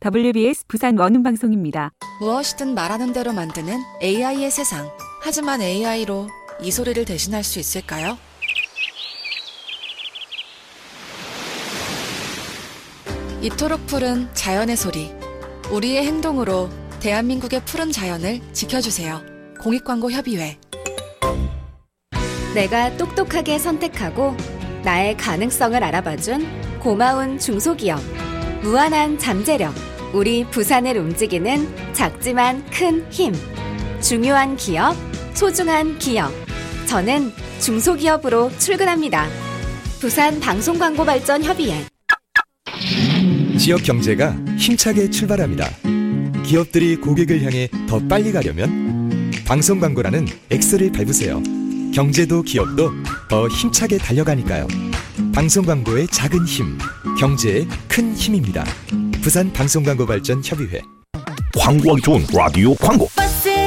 WBS 부산 원음방송입니다. 무엇이든 말하는 대로 만드는 AI의 세상. 하지만 AI로 이 소리를 대신할 수 있을까요? 이토록 푸른 자연의 소리. 우리의 행동으로 대한민국의 푸른 자연을 지켜주세요. 공익광고협의회. 내가 똑똑하게 선택하고 나의 가능성을 알아봐준 고마운 중소기업. 무한한 잠재력. 우리 부산을 움직이는 작지만 큰 힘. 중요한 기업, 소중한 기업. 저는 중소기업으로 출근합니다. 부산 방송광고발전협의회. 지역 경제가 힘차게 출발합니다. 기업들이 고객을 향해 더 빨리 가려면 방송 광고라는 X를 밟으세요. 경제도 기업도 더 힘차게 달려가니까요. 방송 광고의 작은 힘, 경제의 큰 힘입니다. 부산 방송광고발전협의회. 광고하기 좋은 라디오 광고. 버스